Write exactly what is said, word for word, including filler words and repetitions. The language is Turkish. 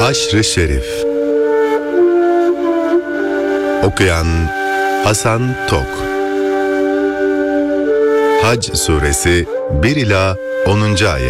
Haşr-ı Şerif. Okuyan Hasan Tok. Hac Suresi bir ila onuncu ayet.